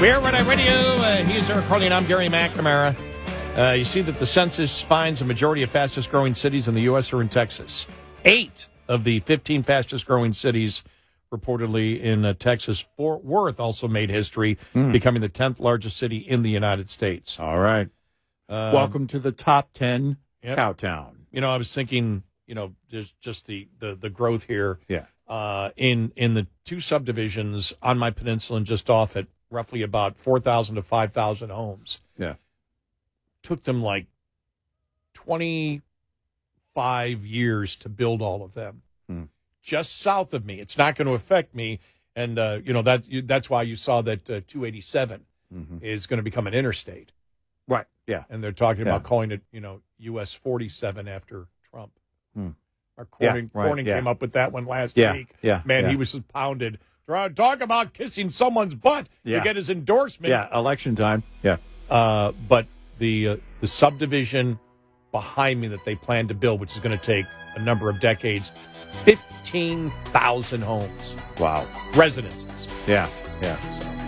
We're Red Eye Radio. He's Eric Carly, I'm Gary McNamara. You see that the census finds a majority of fastest-growing cities in the U.S. are in Texas. 8 of the 15 fastest-growing cities reportedly in Texas. Fort Worth also made history, becoming the 10th largest city in the United States. All right. Welcome to the top 10 Cowtown. You know, I was thinking, there's just the growth here. Yeah. In the 2 subdivisions on my peninsula and just off it, roughly about 4,000 to 5,000 homes. Yeah. Took them like 25 years to build all of them. Just south of me. It's not going to affect me. And, that's why you saw that 287 is going to become an interstate. Right, yeah. And they're talking about calling it, US 47 after Trump. Our Corning came up with that one last week. Yeah, Man, he was pounded. Talk about kissing someone's butt to get his endorsement. Yeah, election time. Yeah. But the subdivision behind me that they plan to build, which is going to take a number of decades, 15,000 homes. Wow. Residences. Yeah. So.